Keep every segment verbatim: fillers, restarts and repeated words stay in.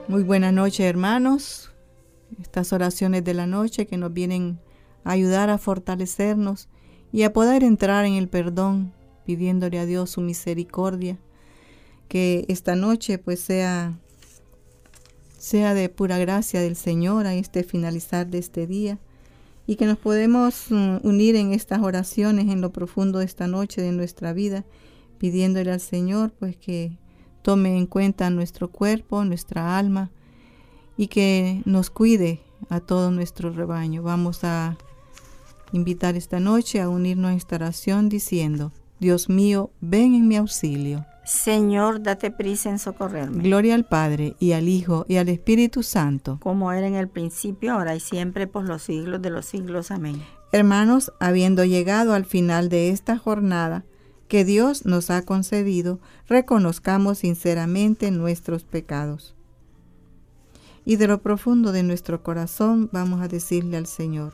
Muy buenas noches, hermanos. Estas oraciones de la noche que nos vienen a ayudar a fortalecernos y a poder entrar en el perdón, pidiéndole a Dios su misericordia. Que esta noche pues sea, sea de pura gracia del Señor a este finalizar de este día. Y que nos podemos um, unir en estas oraciones en lo profundo de esta noche de nuestra vida, pidiéndole al Señor pues que tome en cuenta nuestro cuerpo, nuestra alma y que nos cuide a todo nuestro rebaño. Vamos a invitar esta noche a unirnos a esta oración diciendo: Dios mío, ven en mi auxilio. Señor, date prisa en socorrerme. Gloria al Padre, y al Hijo, y al Espíritu Santo. Como era en el principio, ahora y siempre, por los siglos de los siglos. Amén. Hermanos, habiendo llegado al final de esta jornada que Dios nos ha concedido, reconozcamos sinceramente nuestros pecados. Y de lo profundo de nuestro corazón vamos a decirle al Señor: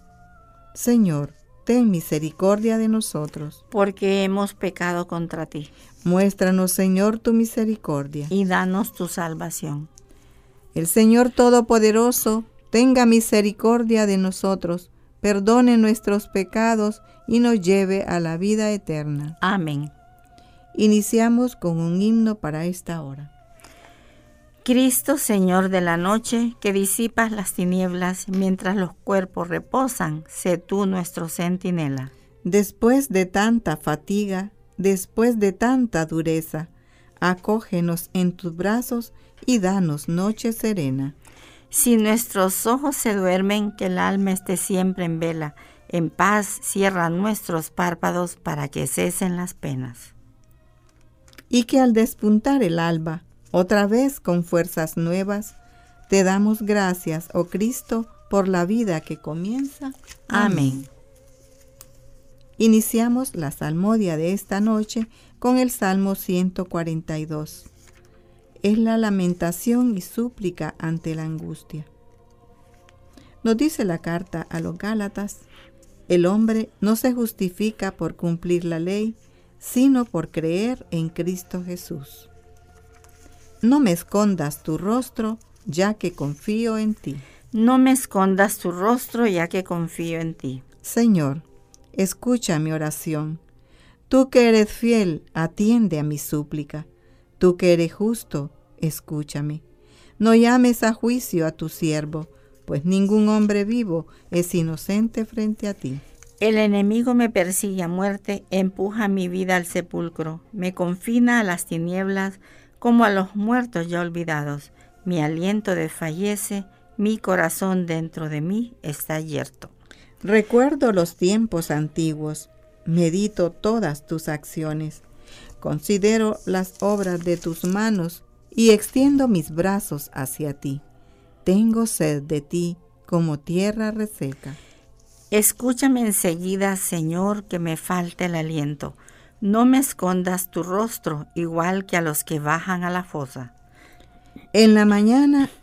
Señor, ten misericordia de nosotros, porque hemos pecado contra ti. Muéstranos, Señor, tu misericordia, y danos tu salvación. El Señor Todopoderoso tenga misericordia de nosotros, perdone nuestros pecados y nos lleve a la vida eterna. Amén. Iniciamos con un himno para esta hora. Cristo, Señor de la noche, que disipas las tinieblas mientras los cuerpos reposan, sé tú nuestro centinela. Después de tanta fatiga, después de tanta dureza, acógenos en tus brazos y danos noche serena. Si nuestros ojos se duermen, que el alma esté siempre en vela. En paz cierra nuestros párpados para que cesen las penas. Y que al despuntar el alba, otra vez con fuerzas nuevas, te damos gracias, oh Cristo, por la vida que comienza. Amén. Iniciamos la salmodia de esta noche con el Salmo ciento cuarenta y dos. Es la lamentación y súplica ante la angustia. Nos dice la carta a los Gálatas: el hombre no se justifica por cumplir la ley, sino por creer en Cristo Jesús. No me escondas tu rostro, ya que confío en ti. No me escondas tu rostro, ya que confío en ti. Señor, escucha mi oración. Tú que eres fiel, atiende a mi súplica. Tú que eres justo, escúchame. No llames a juicio a tu siervo, pues ningún hombre vivo es inocente frente a ti. El enemigo me persigue a muerte, empuja mi vida al sepulcro, me confina a las tinieblas como a los muertos ya olvidados. Mi aliento desfallece, mi corazón dentro de mí está yerto. Recuerdo los tiempos antiguos, medito todas tus acciones, considero las obras de tus manos y extiendo mis brazos hacia ti. Tengo sed de ti como tierra reseca. Escúchame enseguida, Señor, que me falte el aliento. No me escondas tu rostro, igual que a los que bajan a la fosa. En la mañana